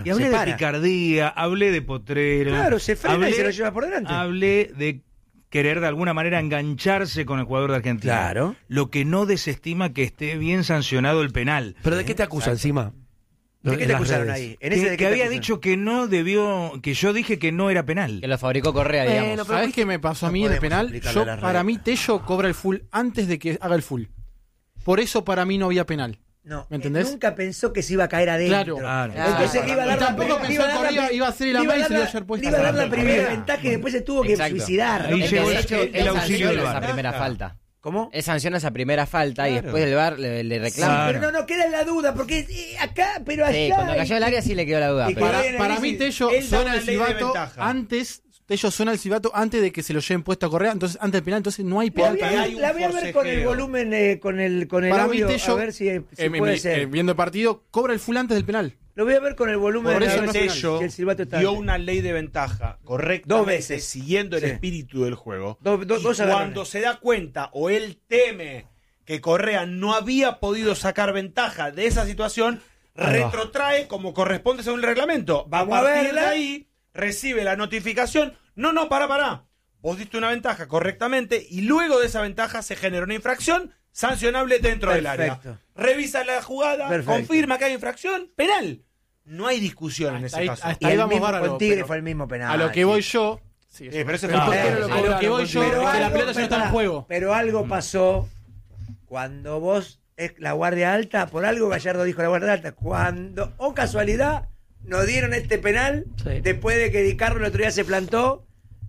Y hablé Se de para. picardía, hablé de potrero. Claro, se frena y se lo lleva por delante. Hablé de querer de alguna manera engancharse con el jugador de Argentina. Claro. Lo que no desestima que esté bien sancionado el penal. ¿Pero de qué te acusa encima? ¿De qué En te las acusaron redes. ahí? En ese de Que qué te había acusaron. dicho que no debió, que yo dije que no era penal. Que lo fabricó Correa, digamos. Pero ¿Sabés qué me pasó a no mí en el podemos penal? aplicarlo a las Para redes. mí Tello cobra el full antes de que haga el full. Por eso para mí no había penal. No, ¿Me entendés? nunca pensó que se iba a caer adentro. Claro. Entonces le iba a dar Y tampoco pensó que Correa iba a hacer el le iba a amar y dar se le iba a la- hacer puesta. le iba a dar la primera Correa. ventaja y después se tuvo que Exacto. suicidar. Ahí ¿no? llegó de hecho, el él auxilio sanciona del esa VAR. primera falta. ¿Cómo? Él sanciona esa primera falta y Claro. después del VAR le reclama. Claro. Pero no queda en la duda, porque acá, pero allá. Sí, cuando cayó al área sí le quedó la duda. Y Pero Para mí Tello Él da suena una el ley de silbato ventaja. antes. Tello suena el silbato antes de que se lo lleven puesto a Correa, entonces antes del penal, entonces no hay penal. Porque hay un La voy a ver con el forcejeo. volumen, con el Para mí audio, Tello, a ver si puede ser. viendo el partido, cobra el full antes del penal. Lo voy a ver con el volumen. Por a eso ver no si- Tello si el silbato está dio antes. una ley de ventaja correctamente, Dos veces. siguiendo el Sí. espíritu del juego. Dos Y agarrones. cuando se da cuenta o él teme que Correa no había podido sacar ventaja de esa situación, Ahí va. retrotrae como corresponde según el reglamento. Vamos a partir verla. de ahí, recibe la notificación. No, pará. Vos diste una ventaja correctamente y luego de esa ventaja se genera una infracción sancionable dentro del área. Perfecto. Revisa la jugada, Perfecto. confirma que hay infracción, penal. No hay discusión en ese Ahí- caso. hasta Y ahí el vamos mismo bárbaro, con Tigre pero fue el mismo penal. a lo que voy yo. Sí, pero ese el fue- portero pero lo cobraron, a lo que voy yo, Pero que la algo- pelota ya no está en pará, juego. Pero algo pasó cuando vos, la guardia alta, por algo Gallardo dijo la guardia alta, cuando, o casualidad, nos dieron este penal, Sí. después de que Di Carlo el otro día se plantó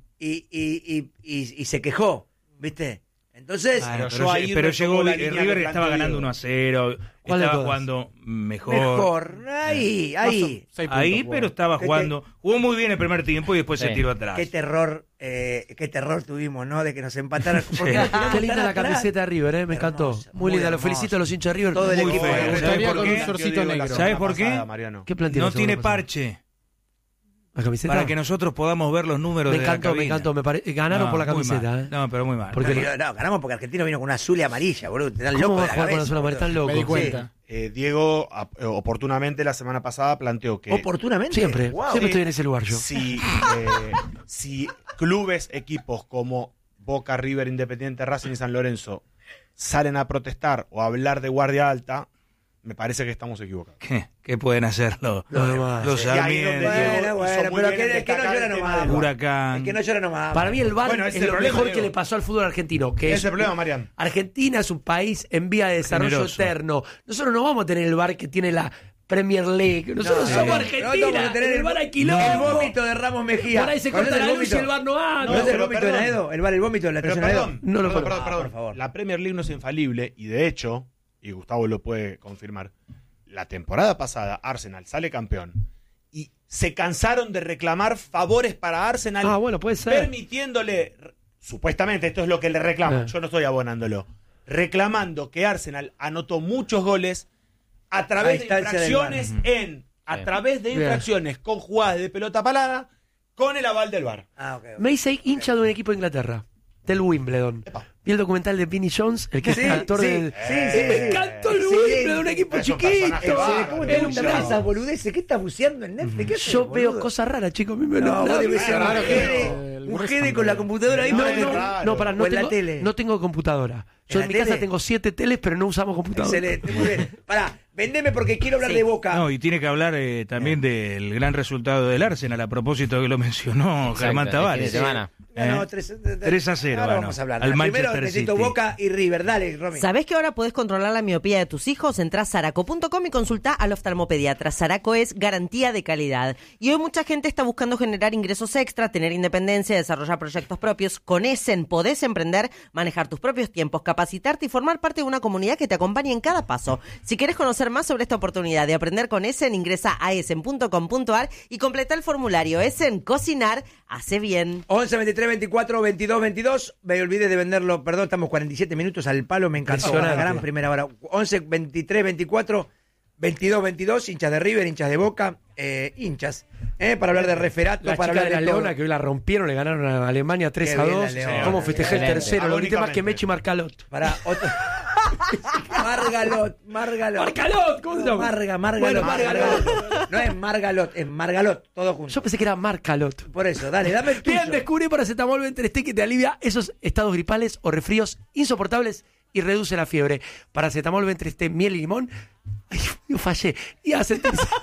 y se quejó, ¿viste? Entonces, Bueno, yo ahí pero retomo llegó la línea que River, planteó estaba ganando Diego. 1-0, ¿Cuál de estaba todas? jugando mejor. mejor, ahí. Seis puntos, Ahí, jugó. pero estaba ¿Qué jugando. Jugó muy bien el primer tiempo y después Sí. se tiró atrás. Qué terror tuvimos, ¿no? De que nos empataran. Porque Qué linda la camiseta de River, me encantó. Hermosa, Muy muy linda, los hermosa. felicito a los hinchas de River. Todo el Muy equipo feo. de Me River. gustaría con por un qué? shortcito negro. ¿Sabes por qué? Mariano. ¿Qué plan tiene No la tiene semana pasada? parche. ¿La camiseta? Para que nosotros podamos ver los números Me de la encantó, me cabina. encantó. Ganaron No, por la muy camiseta, mal. No, pero muy mal. Porque No, ganamos porque Argentina vino con una azul y amarilla, boludo. Te dan ¿Cómo loco va de a la jugar con cabeza, azul amarilla? Están boludo. locos. Me di cuenta. Diego oportunamente la semana pasada planteó que Oportunamente. Siempre, Wow. siempre estoy en ese lugar yo. si clubes, equipos como Boca, River, Independiente, Racing y San Lorenzo salen a protestar o a hablar de guardia alta, me parece que estamos equivocados. ¿Qué pueden hacer los demás. Y ahí es donde Diego Bueno, hizo muy pero bien en que no destacar llora el tema nomás. del VAR. Huracán? El que no llora nomás. Para mí el VAR Bueno, ese es es el lo problema, mejor que Diego. le pasó al fútbol argentino. Que Ese es es el problema, Marian. Argentina es un país en vía de desarrollo Generoso. eterno. Nosotros no vamos a tener el VAR que tiene la Premier League. Nosotros somos no Argentina. vamos a tener el VAR hay quilombo. el vómito de Ramos Mejía. Por ahí se ¿Conoces corta la el luz y vómito? el VAR no anda. ¿Conoces el pero vómito de perdón. Naedo? El vómito de la Pero estación Naedo. perdón, No lo perdón, conozco. perdón. por favor. La Premier League no es infalible y de hecho, y Gustavo lo puede confirmar, la temporada pasada Arsenal sale campeón y se cansaron de reclamar favores para Arsenal, Ah, bueno, puede ser. permitiéndole, supuestamente esto es lo que le reclaman, yo no estoy abonándolo, reclamando que Arsenal anotó muchos goles a través de instancia del infracciones a través de Bien. infracciones con jugadas de pelota parada con el aval del VAR. Ah, ok. Me hice hincha de un equipo de Inglaterra, del Wimbledon. Epa. Vi el documental de Vinnie Jones, el que Sí, es el actor sí, del... sí, Me encantó el sí. Wimbledon, un equipo Es un chiquito. personaje bárbaro. ¿Cómo te Era un gustan drama. esas boludeces? ¿Qué estás buceando en Netflix? ¿Qué haces, Yo veo boludo? cosas raras, chicos. A mí me No, vos debes ser Claro un que jede, el un West jede Ham con la de- computadora ahí. No, No, es no, raro. no, O en la tele. no tengo computadora. Yo ¿En en la mi casa tele? tengo 7 teles, pero no usamos computadora. Excelente, muy bien. Pará, vendeme porque quiero hablar Sí. de Boca. No, y tiene que hablar también del gran resultado del Arsenal, a propósito que lo mencionó Exacto, Germán el fin Tavares. de semana. No, 3-0 Ahora ganó vamos a hablar. al Primero Manchester necesito City. Boca y River. Dale, Romy. ¿Sabés que ahora podés controlar la miopía de tus hijos? Entrá a Saraco.com y consultá al oftalmopediatra. Saraco es garantía de calidad. Y hoy mucha gente está buscando generar ingresos extra, tener independencia, desarrollar proyectos propios. Con Essen podés emprender, manejar tus propios tiempos, capacitarte y formar parte de una comunidad que te acompañe en cada paso. Si querés conocer más sobre esta oportunidad de aprender con Essen, ingresa a essen.com.ar y completa el formulario. Essen, cocinar hace bien. 11 23 24 22 22. Me olvidé de venderlo. Perdón, estamos 47 minutos al palo. Me encantó. Una Impresionante. gran primera hora. 11 23 24 22 22. Hinchas de River, hinchas de Boca. Hinchas. Para hablar de referato. La para chica hablar de la todo. Leona que hoy la rompieron, le ganaron a Alemania 3-2. Qué bien la Leona. ¿Cómo festejé el Excelente. tercero? Lo grité más que Agónicamente. Mechi Marcalot. Para otro. Margalot. Margalot, ¿cómo se llama? Margalot. Bueno, Margalot. No es Margalot, es Margalot, todo junto. Yo pensé que era Marcalot. Por eso, dale, dame el tuyo. Bien, descubrí paracetamol Ventreste que te alivia esos estados gripales o resfríos insoportables y reduce la fiebre. Paracetamol Ventreste, miel y limón. Ay, yo fallé. Y hace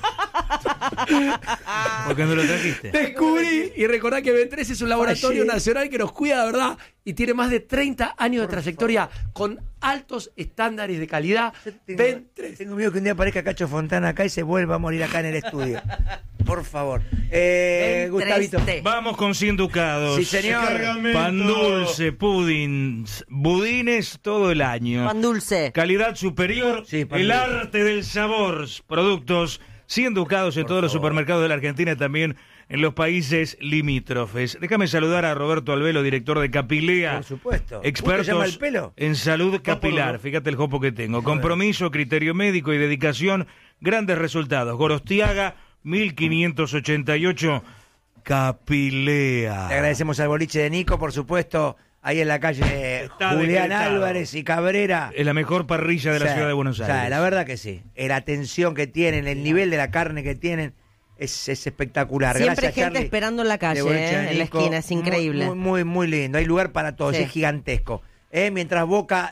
¿Por qué no lo trajiste? Descubrí y recordá que Ventreste es un laboratorio nacional que nos cuida de verdad y tiene más de 30 años de trayectoria con altos estándares de calidad. Ventreste. Tengo miedo que un día aparezca Cacho Fontana acá y se vuelva a morir acá en el estudio. Por favor. Gustavito. Vamos con 100 ducados. Sí, señor. Pan dulce, pudins, budines todo el año. Pan dulce. Calidad superior, Sí, pan el dulce. arte del sabor. Productos 100 ducados en todos los supermercados de la Argentina, también en los países limítrofes. Déjame saludar a Roberto Albelo, director de Capilea. Por supuesto. Expertos ¿Cómo se llama el pelo? en salud capilar. Fíjate el jopo que tengo. Compromiso, criterio médico y dedicación. Grandes resultados. Gorostiaga, 1588. Capilea. Le agradecemos al boliche de Nico, por supuesto, ahí en la calle Está Julián decretado. Álvarez y Cabrera. Es la mejor parrilla de la Sí, ciudad de Buenos o sea, Aires. la verdad que sí. La atención que tienen, el nivel de la carne que tienen, es espectacular. Siempre Gracias, gente Charlie, esperando en la de calle, boliche de en la Nico. esquina, es increíble. Muy, muy, muy lindo. Hay lugar para todos, Sí. es gigantesco. Mientras Boca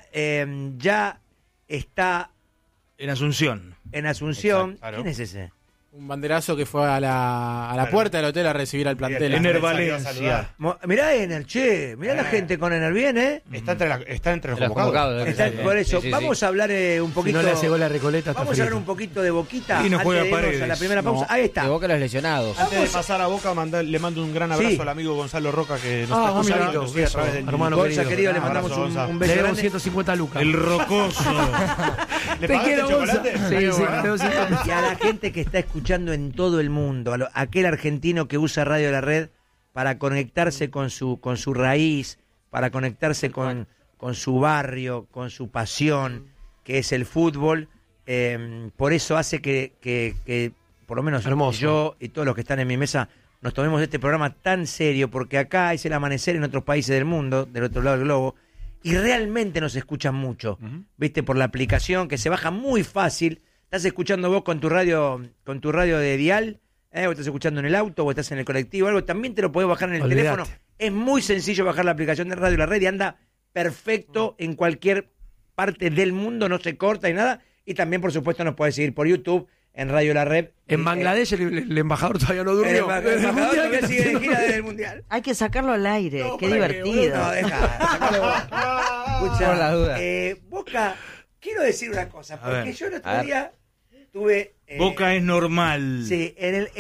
ya está En Asunción. en Asunción. Exacto, claro. ¿Quién es ese? Un banderazo que fue a la puerta del hotel a recibir al plantel. Ener Valencia. Valencia. Mirá Ener, che. Mirá la gente con Ener, bien, ¿eh? Está entre los De los convocados. convocados. Está- Sí, por eso, sí, sí. vamos a hablar un Si poquito. no le hace gol a Recoleta, está Vamos a frito. hablar un poquito de Boquita. Y no antes juega de irnos Paredes. a la primera pausa. No. Ahí está. De Boca a los lesionados. Antes de pasar a Boca, le mando un gran abrazo Sí. al amigo Gonzalo Roca que nos Ah, está mira, escuchando inclusive a través del hermano Gonza, querido. querido, le Un mandamos abrazo, un Gonza. beso Le debemos grande. 150 lucas. El rocoso. ¿Le Te pagaste quiero, Gonza. chocolate? Sí, Qué sí, bueno. te debo 50. Y a la gente que está escuchando en todo el mundo, a aquel argentino que usa Radio La Red para conectarse con su raíz, para conectarse con su barrio, con su pasión, que es el fútbol. Por eso hace que por lo menos Hermoso. yo y todos los que están en mi mesa nos tomemos este programa tan serio, porque acá es el amanecer en otros países del mundo, del otro lado del globo, y realmente nos escuchan mucho, viste, por la aplicación que se baja muy fácil. Estás escuchando vos con tu radio de dial, o estás escuchando en el auto, o estás en el colectivo, algo, también te lo podés bajar en el Olvídate. teléfono. Es muy sencillo bajar la aplicación de Radio La Red y anda perfecto en cualquier parte del mundo, no se corta y nada. Y también, por supuesto, nos podés seguir por YouTube en Radio La Red. En Bangladesh el embajador todavía no El durmió. embajador todavía sigue de gira desde el Mundial. Hay que sacarlo al aire, No, qué para que, divertido. No, deja, sacalo vos. Escucha, Por la duda. Boca, quiero decir una cosa, A porque ver, yo el a otro ver. día tuve... Boca es normal. Sí,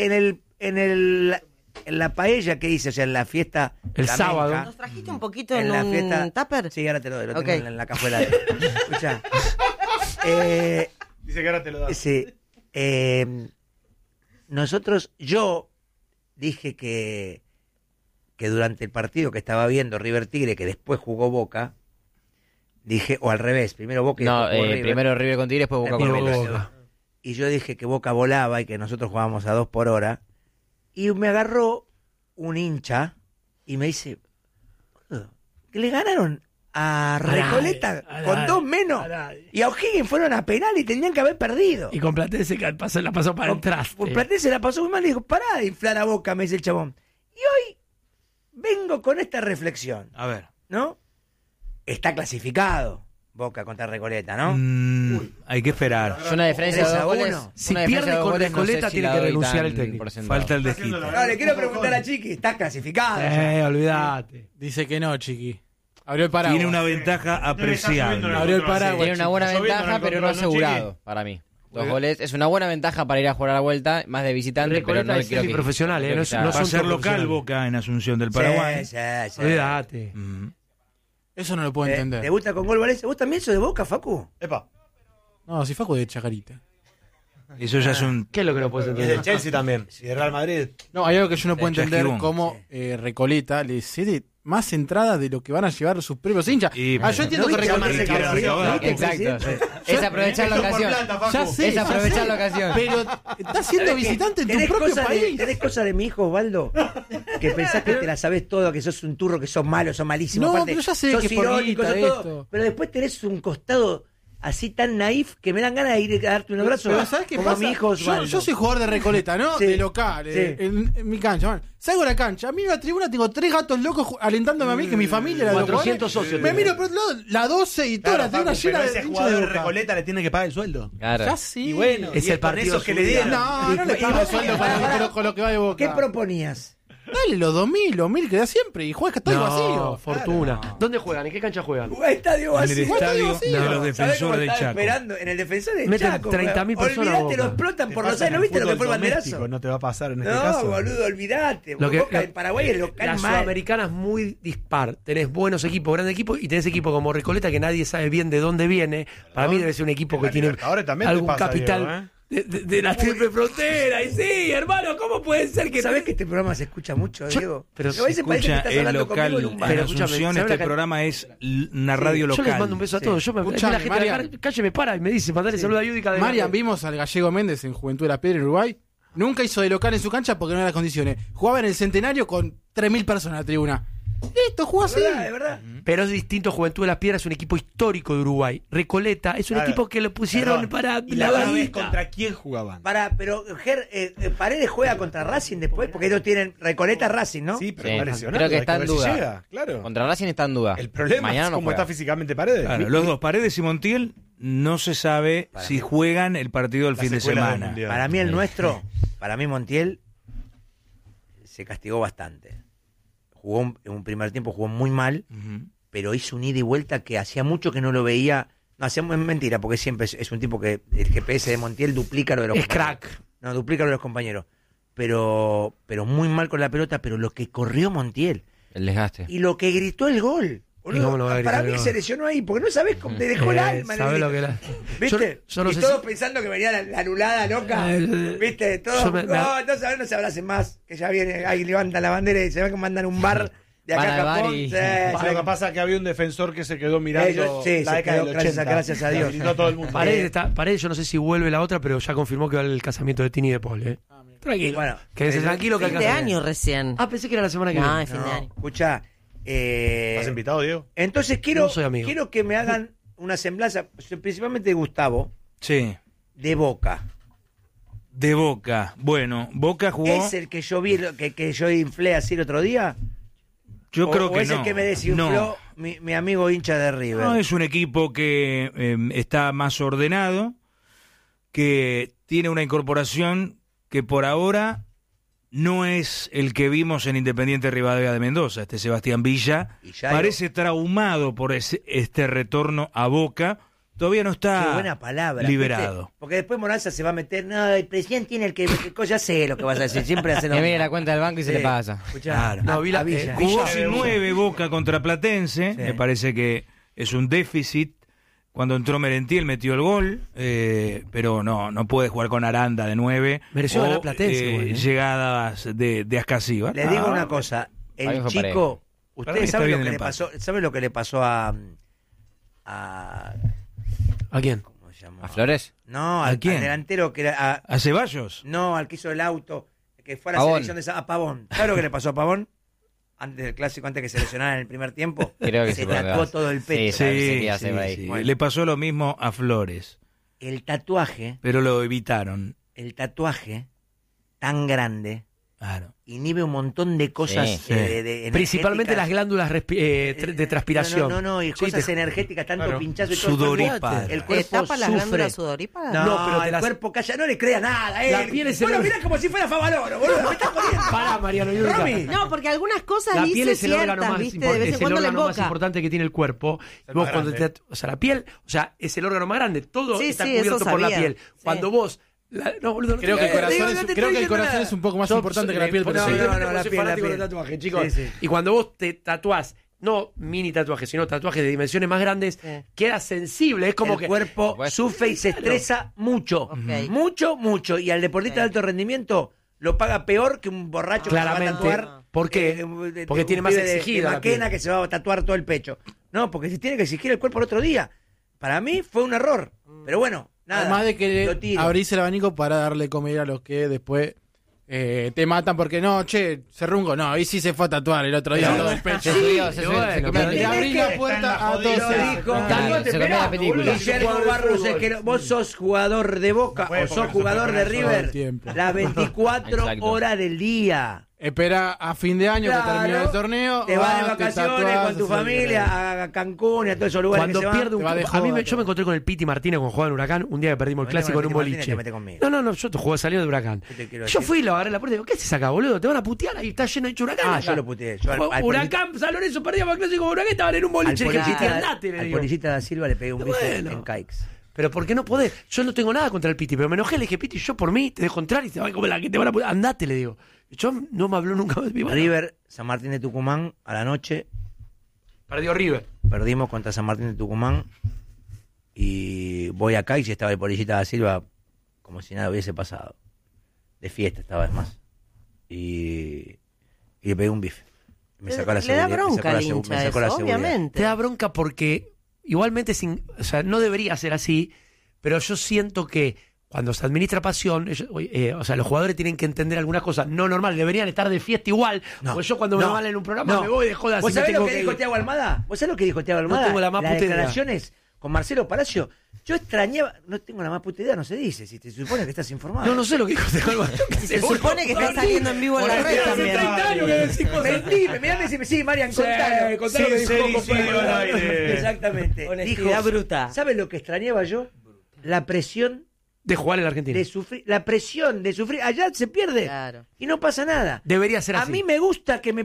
en la paella que hice, o sea, en la fiesta El flamenca, sábado. ¿Nos trajiste un poquito en la un fiesta tupper? Sí, ahora te lo doy, lo Ok. tengo en la cajuela. Escucha. Dice que ahora te lo da. Sí. Yo dije que durante el partido que estaba viendo River Tigre, que después jugó Boca, dije, o al revés, primero Boca y No, después jugó River. primero River con Tigre, después Boca con Después River. Boca. Y yo dije que Boca volaba y que nosotros jugábamos a 2 por hora. Y me agarró un hincha y me dice, "Boludo, que le ganaron a Recoleta A nadie, con 2 menos. a nadie. Y a O'Higgins fueron a penal y tenían que haber perdido. Y con Platense que la pasó para el traste. Por Platense la pasó muy mal y dijo, pará de inflar a Boca, me dice el chabón. Y hoy vengo con esta reflexión, A ver. ¿no? Está clasificado Boca contra Recoleta, ¿no? Hay que esperar. Es una diferencia de 3 a 2 goles. 1. Si una diferencia pierde de 2 con goles, no sé Recoleta, si tiene la que doy renunciar tan el técnico. por sentado. Falta el desquite. No, le quiero preguntar a Chiqui, está clasificado. ya. Olvídate. Dice que no, chiqui. Abrió el paraguas. Tiene una ventaja apreciable. Abrió el paraguas. Tiene una buena Está lloviendo en ventaja, el pero no control, ¿no, asegurado, para mí. 2 goles es una buena ventaja para ir a jugar a la vuelta, más de visitante, pero Recoleta no es creo que semiprofesional, creo no que es- sea- no Va a son ser todos local profesionales. Boca en Asunción del Paraguay. Sí, sí. Olvídate. Eso no lo puedo entender. ¿Debuta con gol Valencia? ¿Vos también sos de Boca, Facu? Epa. No, si Facu de Chacarita. Eso ya es un... ¿Qué es lo que no puedes Y es entender? del Chelsea también. Y de Real Madrid. No, hay algo que yo no puedo De entender, Chasquibón. cómo Recoleta le cede más entradas de lo que van a llevar sus propios hinchas. Y- Yo entiendo ¿No que viste Recoleta... llamarse quiere García? acabar. Exacto. sí. Es aprovechar la ocasión. Ya sé, Es ya aprovechar sé, la ocasión. Pero estás siendo visitante en tu propio país. ¿Tenés cosas de mi hijo, Osvaldo? Que pensás que te la sabés todo, que sos un turro, que sos malo, sos malísimo. No, Aparte, pero ya sé sos que es por irónico, guita sos todo. esto. Pero después tenés un costado así tan naif que me dan ganas de ir a darte un abrazo. Pero ¿sabes qué como pasa? a mi hijo Osvaldo. Yo soy jugador de Recoleta, ¿no? Sí. De local, Sí. en mi cancha. Bueno, salgo a la cancha, miro la tribuna, tengo 3 gatos locos alentándome a mí, que mi familia la de los 400 jugadores. socios Me tenés. miro por otro lado, la 12 y toda la tribuna llena de ese hinchas jugador de de Boca. Recoleta le tiene que pagar el sueldo. Claro. Ya sí. Y bueno, Es y el con partido eso que de le su vida. dieron. No le pago el sueldo con lo que va de Boca. ¿Qué proponías? Dale, los 2.000, los 1.000 que da siempre y juegas que estoy No, vacío. Fortuna. ¿Dónde juegan? ¿En qué cancha juegan? Estadio En el vacío. estadio vacío. de los ¿Sabés cómo defensores del estaba Chaco. esperando? En el defensor del Meten Chaco. 30.000 personas a Olvídate, Boca. lo explotan Te por los pasa en años. ¿No el viste lo que fútbol fue el doméstico, banderazo? no te va a pasar en este No, caso. boludo, olvídate. Lo que- Boca en Paraguay es local La mal. Sudamericana es muy dispar. Tenés buenos equipos, grandes equipos, y tenés equipos como Recoleta que nadie sabe bien de dónde viene. Para mí debe ser un equipo En que la tiene Libertadores también te algún pasa, capital Diego, de la triple frontera. Y sí, hermano, ¿cómo puede ser que ¿Sabés que este programa se escucha mucho, Yo- Diego? pero A se veces parece que Escucha estás el hablando local conmigo en un en bar. Pero Asunción. escúchame, ¿sabes Este la can- programa es una radio Yo local. les mando un beso a todos. Yo me, Escuchame, la gente de la calle me para y me dice, mandale saludo a Yudica de Marian, vimos al gallego Méndez en Juventud de la Piedra en Uruguay. Nunca hizo de local en su cancha porque no eran las condiciones. Jugaba en el Centenario con 3.000 personas en la tribuna. Listo, jugó así. ¿De verdad? Pero es distinto. Juventud de las Piedras es un equipo histórico de Uruguay. Recoleta es un Claro. equipo que lo pusieron Perdón. para ¿Y la otra vez guita. contra quién jugaban? Pero Paredes juega contra Racing después porque ellos tienen Recoleta Racing, ¿no? Sí, pero Sí, está lesionado, creo que hay está en ver si duda. llega, claro. Contra Racing está en duda. El problema Mañana es no cómo juega. está físicamente Paredes. Claro, los dos, Paredes y Montiel, no se sabe si juegan el partido del La fin de secuela del semana. Mundial. Para mí el Sí. nuestro, para mí Montiel se castigó bastante. Jugó en un primer tiempo, jugó muy mal, Ujú. pero hizo un ida y vuelta que hacía mucho que no lo veía. No, hacía es mentira, porque siempre es un tipo que el GPS de Montiel duplica lo de los Es compañeros. crack. No, duplica lo de los compañeros. Pero muy mal con la pelota, pero lo que corrió Montiel El desgaste. y lo que gritó el gol. Boludo, ¿Y cómo no va a gritar para el mí gol? se lesionó ahí, porque no sabés cómo te dejó el alma. en el ¿Sabés lo grito. que era? ¿Viste? Yo no y sé todos si- pensando que venía la anulada loca. ¿Viste? Todos, yo me- no se abracen más. Que ya viene, ahí levantan la bandera y se ve que mandan un bar de acá Van a al bar Japón. y- Sí, Lo que pasa es que había un defensor que se quedó mirando sí, la se década quedó, del gracias 80. gracias a Dios. Gritó todo el mundo. Paredes, yo no sé si vuelve la otra, pero ya confirmó que va el casamiento de Tini y de Paul. Tranquilo. Bueno, Quédese tranquilo que Fin de alcanza. año recién. Ah, pensé que era la semana que No, viene. es fin de año. escuchá. ¿Estás invitado, Diego? Entonces No soy amigo. quiero que me hagan una semblanza, principalmente de Gustavo, Sí, de Boca. de Boca. Bueno, Boca jugó. ¿Es el que yo vi, que yo inflé así el otro día? Yo creo que es no. el que me desinfló No. mi amigo hincha de River. No, es un equipo que está más ordenado, que tiene una incorporación que por ahora no es el que vimos en Independiente Rivadavia de Mendoza. Este Sebastián Villa Y ya parece traumado por este retorno a Boca. Todavía no Qué está buena palabra. liberado. ¿viste? Porque después Moranza se va a meter. No, el presidente tiene el que. Ya sé lo que vas a decir. Siempre hace lo Que mire mismo. la cuenta del banco y se Sí. le pasa. Escuchá, Claro. No, vi la- Villa. Jugó Villa- sin 9 Boca contra Platense. Sí. Me parece que es un déficit. Cuando entró Merentiel metió el gol, pero no puede jugar con Aranda de 9. Mereció ganar Platense, igual, ¿eh? Llegadas de Ascasíbar. Le digo una cosa. Para mí El fue chico. parejo. Para mí ¿Usted está sabe bien lo que el le empate. pasó? ¿Sabe lo que le pasó a ¿A quién? ¿cómo se llama? ¿A Flores? No, ¿A al quién? delantero que era. ¿A Ceballos? No, al que hizo el auto. Que fue a la Pavón. selección de a Pavón. ¿Sabe lo que le pasó a Pavón? Antes del clásico, antes que se lesionara en el primer tiempo. Creo que se sí, por tatuó donde todo el vas. pecho. Sí, sí, que hace ahí. sí. Bueno. Le pasó lo mismo a Flores, El tatuaje pero lo evitaron. tan grande Claro. inhibe un montón de cosas Sí. Principalmente energéticas. las glándulas de transpiración. No, y Sí, cosas te- energéticas, tanto Claro. pinchazo y todo. Sudoríparas. El cuerpo ¿Tapa las sufre. glándulas sudoríparas? No, No, pero te el las- cuerpo calla, no le crea nada. La piel es el- Bueno, mirá como si fuera Favaloro, boludo. Me estás jodiendo. Pará, Mariano Yudica. Rami. No, porque algunas cosas La dice piel es el órgano ciertas, más ¿viste? De vez en es el cuando le órgano más boca. importante que tiene el cuerpo. El Vos más cuando grande. o sea, la piel, o sea, es el órgano más grande. Todo Sí, está sí, cubierto eso por la sabía. piel. Sí. Cuando vos no, boludo, no Creo te- que el corazón, digo, no es, te creo estoy que el diciendo corazón nada. es un poco más importante que la piel, pero No, sí. no, la no, soy piel, fanático la de piel. tatuajes, chicos. Sí, sí. Y cuando vos te tatuás, no mini tatuajes, sino tatuajes de dimensiones más grandes, Sí. queda sensible. Es como el que. cuerpo Bueno. sufre y se estresa mucho. Ok. Mucho. Y al deportista de alto rendimiento lo paga peor que un borracho Claramente. que se va a tatuar. ¿Por qué? Porque tiene más exigida de la piel. Maquena que se va a tatuar todo el pecho. No, porque se tiene que exigir el cuerpo el otro día. Para mí fue un error. Pero bueno, nada. Además de lo que tiro. abrirse el abanico para darle comer a los que después te matan porque no, che, Cerrungo, no, ahí sí se fue a tatuar el otro día todo el pecho. Se subió, se bueno, comió. Le abrí la puerta a Lo todos. dijo. Se comió la película. Guillermo Barros, es que vos sos jugador de Boca o sos jugador de River tiempo. las 24 Exacto. horas del día. Espera a fin de año que termine el torneo. Te vas de te vacaciones tatuás, con tu haces el- familia a Cancún y a todos esos lugares Cuando que se pierde van. un te va de a mí joda, yo me encontré con el Piti Martínez cuando jugaba en Huracán un día que perdimos el Vete clásico con en un el Piti Martínez, boliche. te metes conmigo. No, yo jugué saliendo de Huracán. ¿Qué te quiero Yo decir? fui y lo agarré en la puerta y digo, ¿qué haces acá, boludo? Te van a putear ahí, está lleno de Huracán. Ah, acá. yo lo puteé. Yo al Huracán, San Lorenzo perdíamos el clásico con Huracán, estaban en un boliche. Le dije, Piti, andate, le al digo. Policita da Silva le pegué un bife Bueno. en Caix. Pero ¿por qué no podés? Yo no tengo nada contra el Piti, pero me enojé, le dije, Piti, yo por mí te dejo entrar y te va a comer la que te van a putear. Andate, le digo. Yo no me habló nunca más. River, San Martín de Tucumán, a la noche, Perdió River. perdimos contra San Martín de Tucumán y voy a Caix y estaba el Policita da Silva como si nada hubiese pasado. De fiesta esta vez más. Y le pegué un bife. Me sacó la Le da seguridad, me bronca sacó la al segu- me hincha sacó la eso, seguridad. obviamente. Te da bronca porque igualmente, o sea, no debería ser así, pero yo siento que cuando se administra pasión, o sea, los jugadores tienen que entender algunas cosas no normales, deberían estar de fiesta igual. No, Pues yo cuando me no, van en un programa no. me voy de joda. ¿Vos si me sabés lo tengo que dijo ir. Thiago Almada? ¿Vos sabés lo que dijo Thiago Almada? tengo la más puta idea. declaraciones con Marcelo Palacio. Yo extrañaba, no tengo la más puta idea, no se dice, si te supone que estás informado. No sé lo que dijo Thiago Almada. Se supone que está saliendo en vivo en la red Hace 30 también. años que decís cosas. Mentime, mirá, decime, sí, Marian, contalo. contalo lo que dijo Sincericidio al Coco. aire. Exactamente. Honestidad bruta. ¿Sabes lo que extrañaba yo? La presión De jugar en la Argentina. de sufrir, la presión de sufrir. Allá se pierde Claro. y no pasa nada. Debería ser A así. mí me gusta que me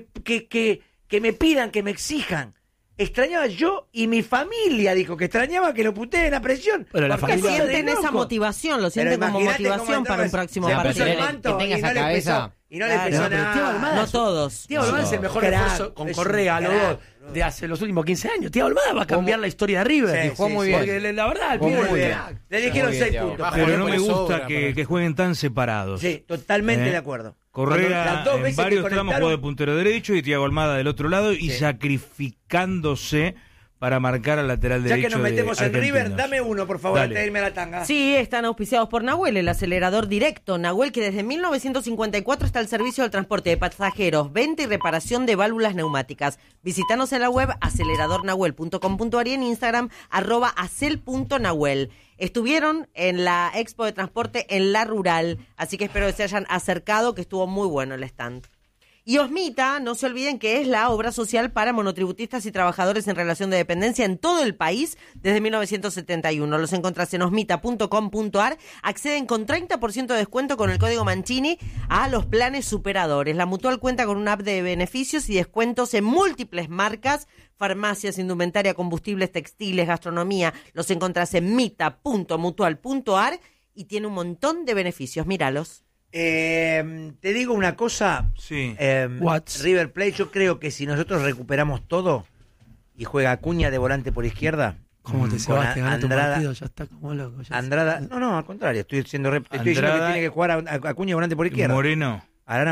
pidan, que me exijan. Extrañaba yo y mi familia dijo que extrañaba que lo puteen la presión. Pero la Porque Que familia- cosa de sienten esa loco. motivación, lo sienten Pero como imagínate cómo motivación para un entraba- próximo se Ya, pero puso partido. el que manto tenga y no esa le cabeza. pesó. Y no le Claro, pesó pero Thiago nada. Almada No todos. Thiago Almada es el mejor Crack, esfuerzo con es Correa, un los crack, dos, de hace los últimos 15 años. Thiago Almada va a cambiar la historia de River. Sí, Y jugó sí, muy sí. bien. Porque la verdad, el Jugó pibe muy es bien. crack. Le dijeron Muy 6 bien, puntos. Thiago. para Pero él. no me por gusta sobra, que jueguen tan separados. Sí, totalmente ¿Eh? de acuerdo. Correa Cuando las dos en veces que varios tramos conectaron- jugó de puntero derecho y Thiago Almada del otro lado y Sí. sacrificándose para marcar al lateral Ya derecho. que nos metemos de en River, Argentinos. dame uno, por favor, Dale. antes de irme a la tanga. Sí, están auspiciados por Nahuel, el acelerador directo. Nahuel, que desde 1954 está al servicio del transporte de pasajeros, venta y reparación de válvulas neumáticas. Visítanos en la web aceleradornahuel.com.ar y en Instagram @acel.nahuel. Estuvieron en la Expo de Transporte en La Rural, así que espero que se hayan acercado, que estuvo muy bueno el stand. Y Osmita, no se olviden que es la obra social para monotributistas y trabajadores en relación de dependencia en todo el país desde 1971. Los encontrás en osmita.com.ar. Acceden con 30% de descuento con el código Mancini a los planes superadores. La Mutual cuenta con una app de beneficios y descuentos en múltiples marcas, farmacias, indumentaria, combustibles, textiles, gastronomía. Los encontrás en mita.mutual.ar y tiene un montón de beneficios. Míralos. Te digo una cosa. Sí. What? River Plate, yo creo que si nosotros recuperamos todo y juega Acuña de volante por izquierda, ¿Cómo te se va? Te gana tu Andrada- partido, ya está como loco. ya Andrada, no, al contrario, estoy diciendo te estoy diciendo que Andrada- tiene que jugar a Acuña de volante por izquierda. Moreno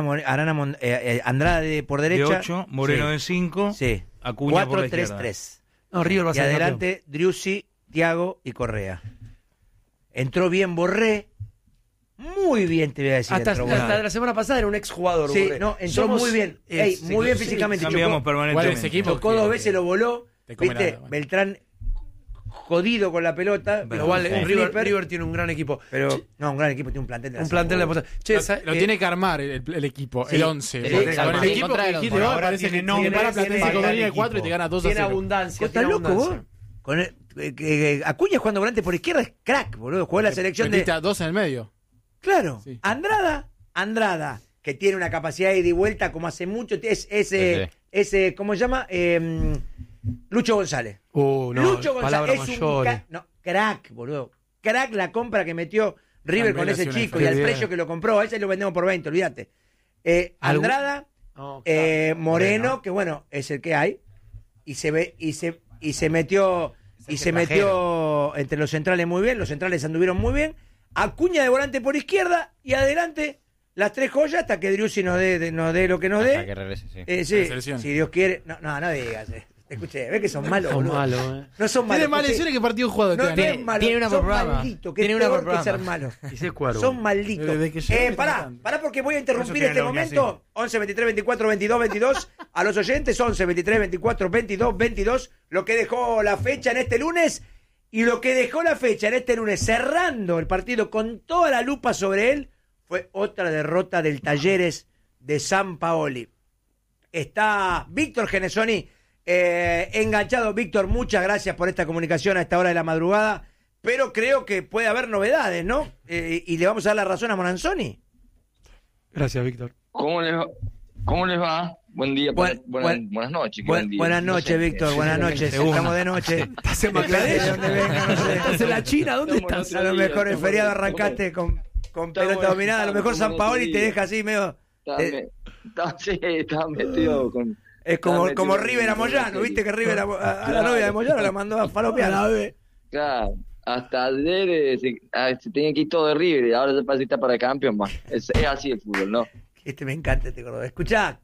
Andrada por derecha. de 8, Moreno Sí. de 5, Sí. Acuña por la izquierda. 4-3-3. No, River va a Y ser adelante, Driussi, Thiago y Correa. Entró bien Borré. Muy bien, te voy a decir. Hasta, entró hasta Borré. la semana pasada era un exjugador. Sí, Borré. no, entró Somos, muy bien. Ey, muy bien físicamente. Cambiamos Chocó, Igual permanentemente. ese equipo chocó que- 2 veces, lo voló. Te come Viste, la- bueno. Beltrán jodido con la pelota. Pero igual, un River, flipper, River tiene un gran equipo. Pero, no, un gran equipo, tiene un plantel de Un la plantel de Sanford. posición. Che, Lo, ¿sabes? tiene que armar el equipo, Sí. el 11. Sí, Con el exactamente. equipo Contra que los dijiste dos. vos, Ahora parece tiene que nombre, para tiene Platense con falta línea de de 4 y equipo. te gana 2 a Tiene 0. abundancia. ¿Vos estás tiene loco vos? abundancia. Con Acuña jugando volante por izquierda es crack, boludo. Jugó la selección de... Metiste a 2 en el medio. Claro. Sí. Andrada, que tiene una capacidad de ida y vuelta como hace mucho. Es ese, ¿cómo se llama? Lucho González. No, Lucho González palabras es un mayores. crack, boludo. Crack la compra que metió River También con ese hace una chico y diferencia. al Qué precio bien. que lo compró. A ese lo vendemos por 20, olvídate. Andrada, No, Moreno, que bueno, es el que hay. Y se metió entre los centrales muy bien. Los centrales anduvieron muy bien. Acuña de volante por izquierda y adelante las 3 joyas hasta que Driussi nos dé lo que nos Hasta dé. que regrese, sí. Sí, La selección. si Dios quiere. No digas. Escuché, ves que son malos, Son boludo. malos, No son malos. Tiene más escuché. lesiones que partido jugado. No, este no año. es malo. Tiene una por son programa. malditos, que Tiene es una peor por que ser programa. malo. Y ese cuervo. Son malditos. Desde que llegó Pará porque voy a interrumpir Por eso este tiene la uña momento. 11 23 24 22 22. A los oyentes, 11 23 24 22 22. Lo que dejó la fecha en este lunes. Y lo que dejó la fecha en este lunes, cerrando el partido con toda la lupa sobre él, fue otra derrota del Talleres de San Paoli. Está Víctor Genesoni enganchado. Víctor, muchas gracias por esta comunicación a esta hora de la madrugada. Pero creo que puede haber novedades, ¿no? Y le vamos a dar la razón a Monanzoni. Gracias, Víctor. ¿Cómo les va? Buen día, buenas noches. Buen día. Buenas noches, Víctor, buenas noches. Estamos de noche. ¿Estás en Bangladesh? Bangladesh? ¿Dónde venga? No sé. ¿Estás en la China? ¿Dónde estás? A lo mejor el feriado arrancaste con pelota dominada. A lo mejor San Paoli te deja así medio... Estaba metido con... Es como River a Moyano, ¿viste? Que River a la novia de Moyano la mandó a falopear. Claro, hasta ayer se tenía que ir todo de River y ahora se parece que está para campeón. Bueno, es así el fútbol, ¿no? Me encanta este color. Escuchá,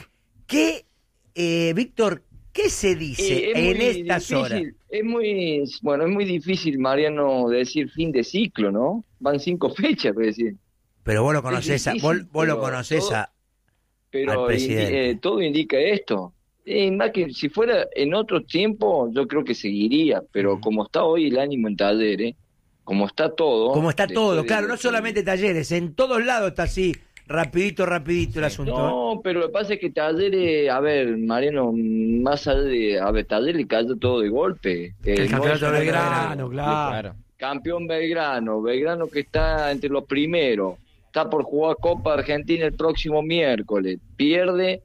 Víctor, ¿qué se dice en estas horas? Es muy difícil, Mariano, decir fin de ciclo, ¿no? Van 5 fechas, por decir. Pero vos lo conocés, vos lo conocés pero al presidente. Todo indica esto. Más que si fuera en otro tiempo, yo creo que seguiría, pero como está hoy el ánimo en Talleres, como está todo... Como está todo, claro, no solamente Talleres, en todos lados está así, rapidito el asunto. No, pero lo que pasa es que Talleres, a ver, Mariano, más allá de... A ver, Talleres le cayó todo de golpe. El campeonato de Belgrano, Belgrano, claro. Campeón Belgrano que está entre los primeros, está por jugar Copa Argentina el próximo miércoles, pierde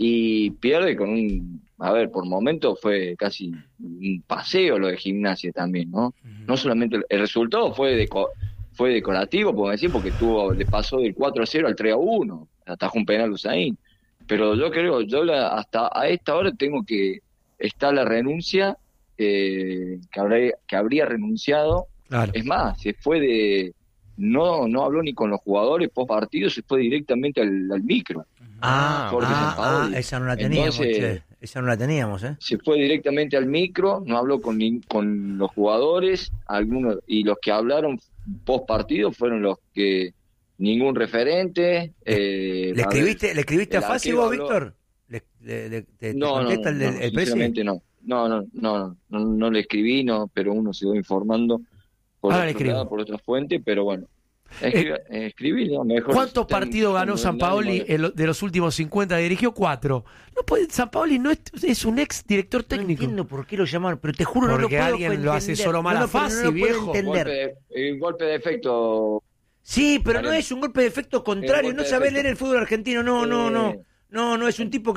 con por momentos fue casi un paseo lo de Gimnasia también, ¿no? No solamente el resultado fue decorativo, podemos decir, porque le pasó del 4-0 al 3-1, atajó un penal Usain, pero yo creo, hasta a esta hora está la renuncia, que habría renunciado. Claro. Es más, se fue no habló ni con los jugadores post partido, se fue directamente al micro. Esa no la teníamos. Entonces, esa no la teníamos, ¿eh? Se fue directamente al micro, no habló con los jugadores, algunos, y los que hablaron post partido fueron los que ningún referente. ¿Le escribiste a Fasi vos, Víctor? No, el presidente no le escribí, pero uno se va informando por otra fuente, pero bueno. Escribí, mejor. ¿Cuántos partidos ganó San Paoli de los últimos 50? Dirigió 4. San Paoli no es un ex director técnico. No entiendo por qué lo llamaron, pero te juro no lo puedo entender. Alguien lo asesoró mal a Fasi, viejo. Golpe de efecto. Sí, pero no es un golpe de efecto contrario. No sabés leer el fútbol argentino. No, es un tipo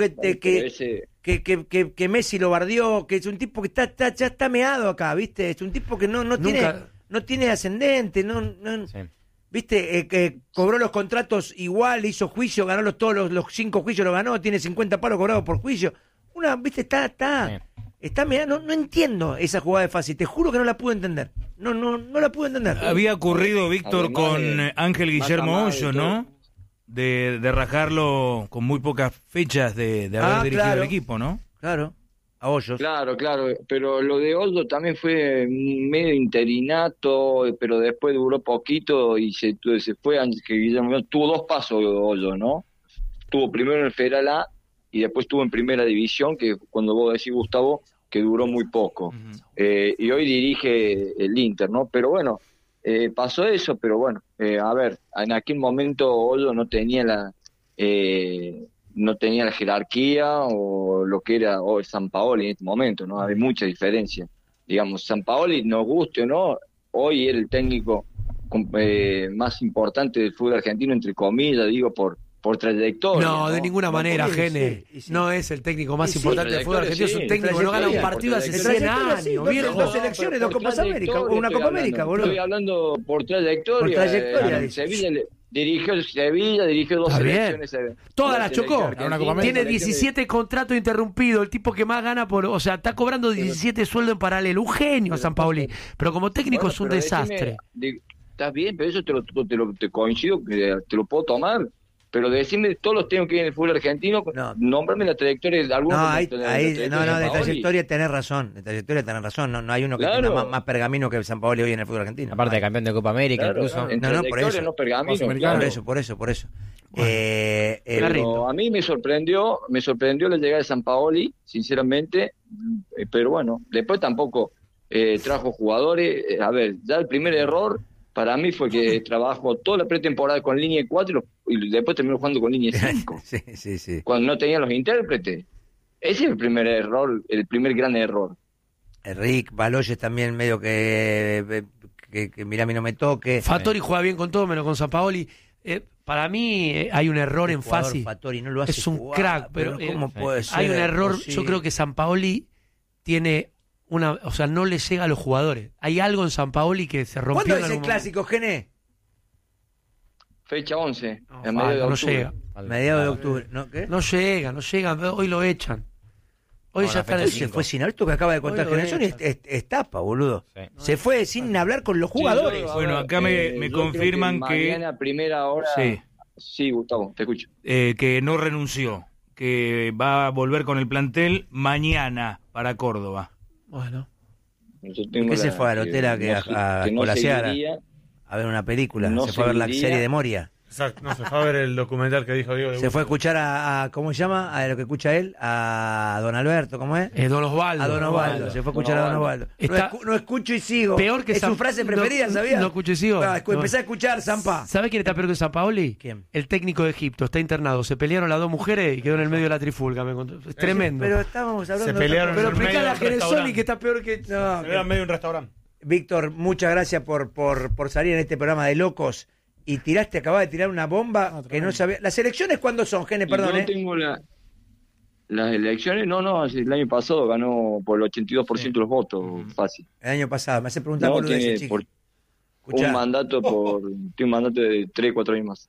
que Messi lo bardeó, que es un tipo que ya está meado acá, ¿viste? Es un tipo que no tiene ascendente, sí. ¿Viste? Cobró los contratos igual, hizo juicio, ganó todos los 5 juicios, lo ganó, tiene 50 palos cobrados por juicio. ¿Viste? Está meado, no entiendo esa jugada de Fasi, te juro que no la pude entender. No la pude entender. Había ocurrido, Víctor, con Ángel Guillermo Hoyo, ¿no? De rajarlo con muy pocas fechas de haber dirigido el equipo, ¿no? Claro, a Hoyos. Claro, pero lo de Hoyo también fue medio interinato, pero después duró poquito y se fue. Ángel Guillermo tuvo 2 pasos de Hoyo, ¿no? Estuvo primero en el Federal A y después estuvo en Primera División, que cuando vos decís, Gustavo, que duró muy poco. Y hoy dirige el Inter, ¿no? Pero bueno, pasó eso, pero bueno, a ver, en aquel momento Hoyo no tenía la jerarquía o lo que era hoy San Paoli en este momento, ¿no? Hay mucha diferencia. Digamos, San Paoli, nos guste o no, hoy era el técnico más importante del fútbol argentino, entre comillas, digo, por trayectoria. No, de ninguna manera, Gene. Sí. No es el técnico más importante del fútbol argentino, es un técnico que no gana un partido hace 100 años, viejo. 2 selecciones, 2 Copas América, una Copa América, boludo. Estoy hablando por trayectoria. Sevilla dirigió 2 selecciones. Todas las chocó. Tiene 17 contratos interrumpidos, el tipo que más gana está cobrando 17 sueldos en paralelo. Un genio San Paoli, pero como técnico es un desastre. Está bien, pero eso te coincido, que te lo puedo tomar. pero decime todos los técnicos que hay en el fútbol argentino, nómbrame la trayectoria de algunos. De trayectoria tenés razón. No hay uno que tenga más pergamino que Sampaoli hoy en el fútbol argentino. Aparte de campeón de Copa América, incluso. Por eso. No pergamino, Por eso. Pero a mí me sorprendió la llegada de Sampaoli, sinceramente, pero bueno, después tampoco trajo jugadores. A ver, ya el primer error para mí fue que trabajó toda la pretemporada con línea de 4 y después terminó jugando con línea de 5. Sí. Cuando no tenían los intérpretes. Ese es el primer error, el primer gran error. Rick, Baloyes también medio que mirá, a mí no me toque. Fattori juega bien con todo, menos con Sampaoli. Para mí hay un error en Fassi. Fattori no lo hace es un jugar, crack, pero ¿cómo puede ser? hay un error. Yo creo que Sampaoli tiene no le llega a los jugadores. Hay algo en Sampaoli que se rompió. ¿Cuándo es el clásico, Gené? Fecha 11, en medio medio de no octubre. llega. Mediados de octubre. ¿No? ¿Qué? No llega. Hoy lo echan. Hoy ya está en el Se fue sin esto que acaba de contar Generación y es tapa, boludo. Sí. Se fue sin hablar con los jugadores. Bueno, acá me confirman que mañana a primera hora. Sí, Gustavo, te escucho. Que no renunció, que va a volver con el plantel mañana para Córdoba. Bueno. ¿Qué se fue al hotel a colasear? A ver una película. Se fue a ver la serie de Moria. Exacto, se fue a ver el documental que dijo Diego. Se fue a escuchar a ¿cómo se llama? A lo que escucha él, a Don Alberto, ¿cómo es? Don Osvaldo. A Don Osvaldo, se fue a escuchar a Don Osvaldo. No escucho y sigo. Peor que es su frase preferida, ¿sabías? No escucho y sigo. Empecé a escuchar, Zampa. ¿Sabe quién está peor que Sampaoli? ¿Quién? El técnico de Egipto, está internado. Se pelearon las dos mujeres y quedó en el medio de la trifulca, me contó. Es tremendo. Pero estábamos hablando Se pelearon Pero en medio explica de la un Genesoni restaurante. que está peor que... No, Se en medio de un restaurante. Víctor, muchas gracias por salir en este programa de locos. Y acabas de tirar una bomba que no sabía. ¿Las elecciones cuándo son, Gene? Perdón, Yo tengo las elecciones, el año pasado ganó por el 82% de los votos, fácil. El año pasado, me hace preguntar por tiene chico. un mandato tiene un mandato de 3, 4 años más.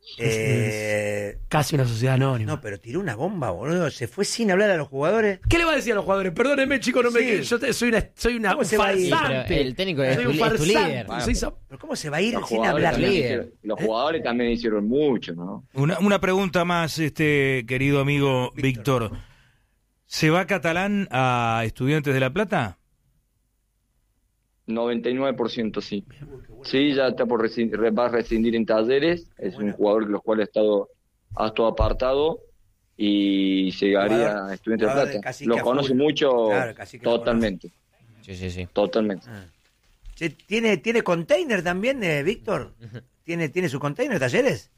Casi una sociedad anónima. No, pero tiró una bomba, boludo. Se fue sin hablar a los jugadores. ¿Qué le va a decir a los jugadores? Perdónenme, chicos, no me... Yo soy una ¿Cómo se va a ir? farsante. Pero el técnico es tu líder. ¿Pero cómo se va a ir Los sin jugadores hablar? también los jugadores también hicieron mucho, ¿no? Una pregunta más, querido amigo Víctor. ¿Se va Catalán a Estudiantes de La Plata? 99% sí. Sí, ya está va a rescindir en Talleres. Es un jugador que los cuales ha estado apartado y llegaría a Estudiantes de La Plata. Lo conoce mucho, Claro, totalmente. Sí. Totalmente. ¿Tiene container también, Víctor? ¿Tiene su container, Talleres?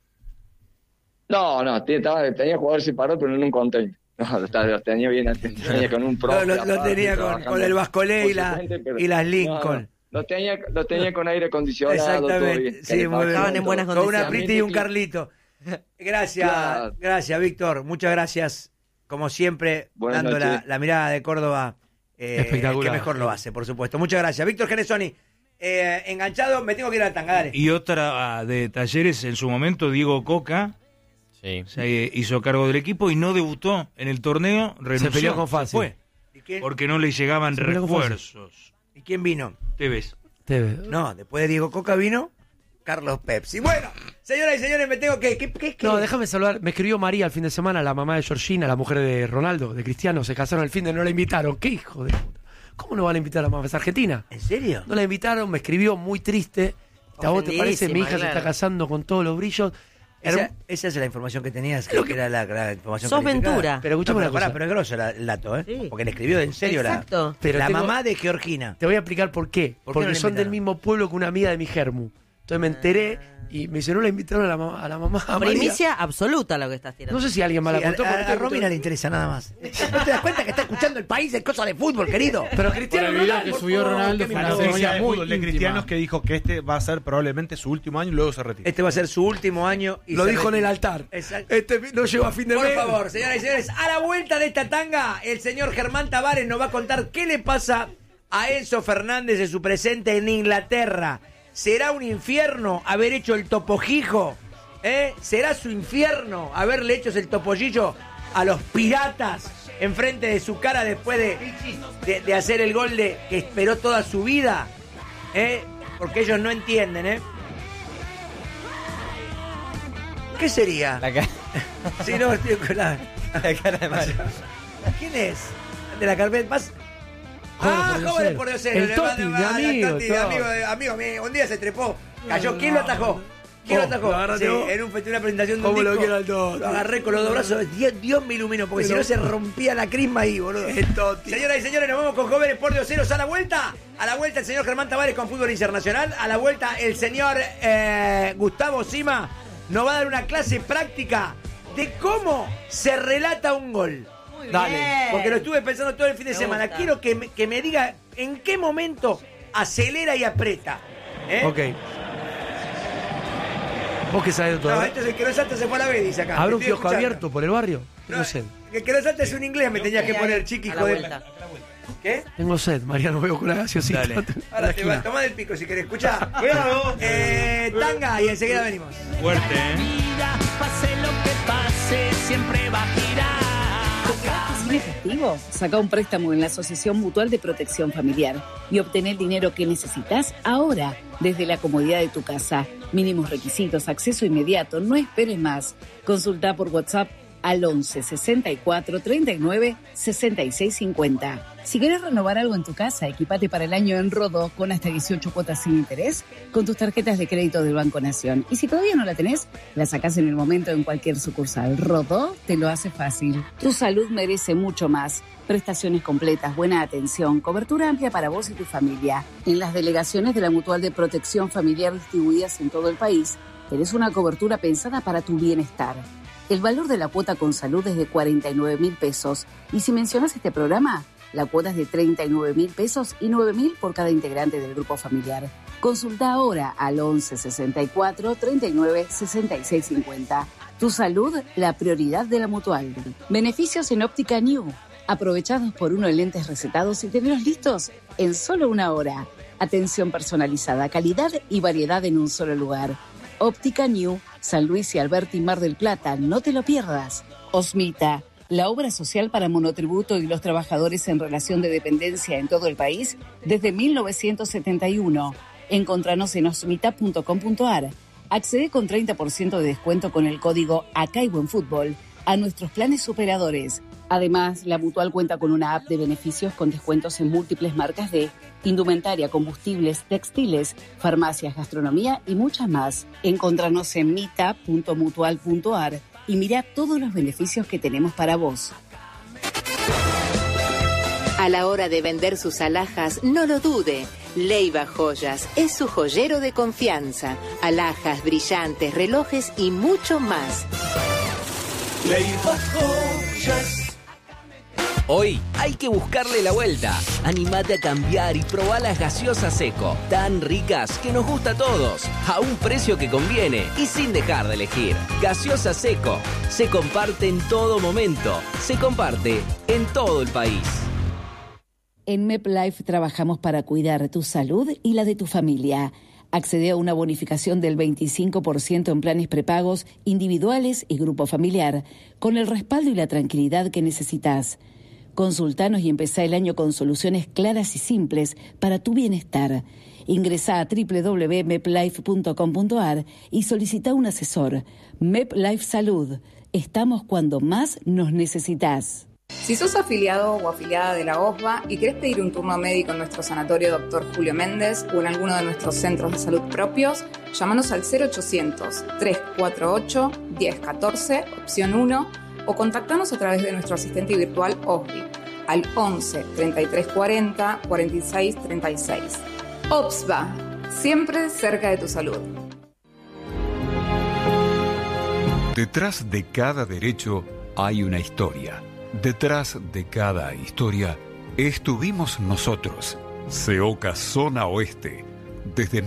No, tenía jugadores separados, pero no en un container. No, lo tenía bien antes. Tenía con un pro. Lo tenía con el Bascolé y las Lincoln. Lo tenía con aire acondicionado. Exactamente. Sí, muy bien. Estaban en buenas Con condiciones. una Priti y un Carlito. Gracias, Víctor. Muchas gracias. Como siempre, Buenas dando noches. la mirada de Córdoba. Espectacular. Que mejor lo hace, por supuesto. Muchas gracias. Víctor Genesoni. Enganchado, me tengo que ir a la tanga, dale. Y otra de Talleres, en su momento, Diego Coca Sí. se hizo cargo del equipo y no debutó en el torneo, renunció, peleó con Fassi. fue, ¿Y quién, porque no le llegaban Se peleó con Fassi. refuerzos. ¿Y quién vino? ¿Te ves? No, después de Diego Coca vino Carlos Pepsi. Bueno, señoras y señores, me tengo que... ¿Qué? No, déjame saludar. Me escribió María el fin de semana, la mamá de Georgina, la mujer de Ronaldo, de Cristiano. Se casaron el fin de no la invitaron. ¿Qué hijo de puta? ¿Cómo no van a invitar a la mamá? ¿Es argentina? ¿En serio? No la invitaron, me escribió muy triste. ¿A vos te parece? Mi hija se está casando con todos los brillos. Esa es la información que tenías, creo que era la información Sos calificada. Ventura. Pero escuchame una cosa. Pero es grosso el dato, ¿eh? Sí. Porque le escribió en serio Exacto. Pero la tengo- mamá de Georgina. Te voy a explicar por qué. ¿Por qué no Porque la son del invitaron? mismo pueblo que una amiga de mi germu. Entonces me enteré y me dice, no la invitaron a la mamá. a María. Primicia absoluta lo que estás tirando. No sé si alguien más la Sí, contó. porque a Romina le interesa nada más. ¿No te das cuenta que está escuchando el país de cosas de fútbol, querido? Pero Cristiano Por el video Ronaldo, que subió por favor, Ronaldo que fue me una lo- ceremonia Noticia de muy fútbol de íntima. Cristianos que dijo que este va a ser probablemente su último año y luego se retira. Este va a ser su último año. Y Lo se dijo en el retira. altar. Exacto. No llegó a fin de Por mes. favor, señoras y señores, a la vuelta de esta tanga, el señor Germán Tavares nos va a contar qué le pasa a Enzo Fernández en su presente en Inglaterra. ¿Será un infierno haber hecho el topojijo? ¿Será su infierno haberle hecho el topollillo a los piratas enfrente de su cara después de hacer el gol que esperó toda su vida? Porque ellos no entienden, ¿Qué sería? La cara, Si no, estoy con la cara de Mario. ¿Quién es? De la carpeta más. Jóvenes por Dios. El Totti, mi amigo. Amigo mío. Un día se trepó. Cayó. ¿Quién lo atajó? ¿Quién lo atajó? agarraste Sí, vos. en una presentación de un ¿Cómo lo disco. quiero al Totti? Lo agarré con los dos brazos. Dios me iluminó, porque si no se rompía la crisma ahí, boludo. Señoras y señores, nos vamos con Jóvenes por Dioseros a la vuelta. A la vuelta el señor Germán Tavares con Fútbol Internacional. A la vuelta el señor Gustavo Sima nos va a dar una clase práctica de cómo se relata un gol. Dale. Porque lo estuve pensando todo el fin de Me semana. gusta. Quiero que me diga en qué momento acelera y aprieta. Ok. ¿Vos qué sabés de todo? No, este es el que no salta se fue a la B, dice acá. ¿Habrá un Estoy kiosco escuchando. abierto por el barrio? Tengo No, sed. el que no salta es un inglés, me tenías que poner, chiqui, A hijo la de... vuelta. ¿Qué? Tengo sed, Mariano, veo con la gaseosita. Dale. Ahora te va a tomar del pico si querés escuchar. Cuidado. Tanga y enseguida venimos. Fuerte, ¿eh? Pase lo que pase, siempre va a girar. ¿Sin efectivo? Saca un préstamo en la Asociación Mutual de Protección Familiar y obtén el dinero que necesitas ahora, desde la comodidad de tu casa. Mínimos requisitos, acceso inmediato, no esperes más. Consulta por WhatsApp al 11 64 39 66 50. Si querés renovar algo en tu casa, equipate para el año en Rodó con hasta 18 cuotas sin interés con tus tarjetas de crédito del Banco Nación. Y si todavía no la tenés, la sacás en el momento en cualquier sucursal. Rodó te lo hace fácil. Tu salud merece mucho más. Prestaciones completas, buena atención, cobertura amplia para vos y tu familia. En las delegaciones de la Mutual de Protección Familiar distribuidas en todo el país, tenés una cobertura pensada para tu bienestar. El valor de la cuota con salud es de 49.000 pesos. Y si mencionas este programa, la cuota es de 39.000 pesos y 9.000 por cada integrante del grupo familiar. Consulta ahora al 11 64 39 66 50. Tu salud, la prioridad de la Mutual. Beneficios en Óptica New. Aprovechados por uno en lentes recetados y tenerlos listos en solo una hora. Atención personalizada, calidad y variedad en un solo lugar. Óptica New, San Luis y Alberti, Mar del Plata. No te lo pierdas. Osmita, la obra social para monotributo y los trabajadores en relación de dependencia en todo el país desde 1971. Encontranos en osmita.com.ar. Accede con 30% de descuento con el código Acá y Buen Fútbol a nuestros planes superadores. Además, la Mutual cuenta con una app de beneficios con descuentos en múltiples marcas de indumentaria, combustibles, textiles, farmacias, gastronomía y muchas más. Encontranos en mita.mutual.ar y mira todos los beneficios que tenemos para vos. A la hora de vender sus alhajas, no lo dude. Leiva Joyas es su joyero de confianza. Alhajas, brillantes, relojes y mucho más. Leiva Joyas. Hoy hay que buscarle la vuelta. Animate a cambiar y probá las gaseosas Seco. Tan ricas que nos gusta a todos. A un precio que conviene y sin dejar de elegir. Gaseosa Seco. Se comparte en todo momento. Se comparte en todo el país. En MepLife trabajamos para cuidar tu salud y la de tu familia. Accede a una bonificación del 25% en planes prepagos, individuales y grupo familiar, con el respaldo y la tranquilidad que necesitas. Consultanos y empezá el año con soluciones claras y simples para tu bienestar. Ingresá a www.meplife.com.ar y solicita un asesor. MepLife Salud. Estamos cuando más nos necesitas. Si sos afiliado o afiliada de la OSBA y querés pedir un turno médico en nuestro sanatorio Dr. Julio Méndez o en alguno de nuestros centros de salud propios, llámanos al 0800-348-1014, opción 1, o contactanos a través de nuestro asistente virtual OSBI al 11 33 40 46 36. OSBA, siempre cerca de tu salud. Detrás de cada derecho hay una historia. Detrás de cada historia estuvimos nosotros, CEOCA Zona Oeste, desde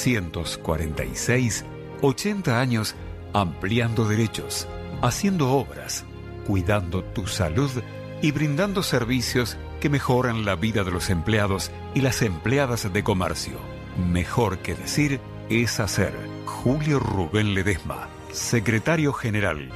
1946, 80 años ampliando derechos, haciendo obras, cuidando tu salud y brindando servicios que mejoran la vida de los empleados y las empleadas de comercio. Mejor que decir es hacer. Julio Rubén Ledesma, Secretario General.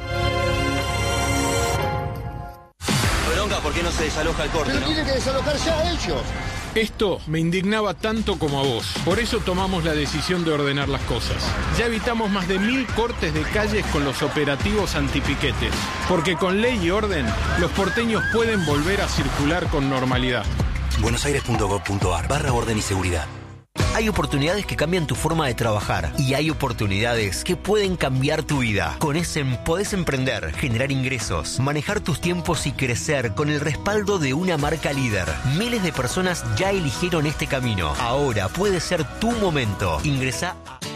¿Por qué no se desaloja el corte? Pero tiene que desalojar ya ellos. Esto me indignaba tanto como a vos. Por eso tomamos la decisión de ordenar las cosas. Ya evitamos más de 1000 cortes de calles con los operativos antipiquetes. Porque con ley y orden, los porteños pueden volver a circular con normalidad. buenosaires.gov.ar/orden y seguridad. Hay oportunidades que cambian tu forma de trabajar y hay oportunidades que pueden cambiar tu vida. Con Essen podés emprender, generar ingresos, manejar tus tiempos y crecer con el respaldo de una marca líder. Miles de personas ya eligieron este camino. Ahora puede ser tu momento. Ingresá a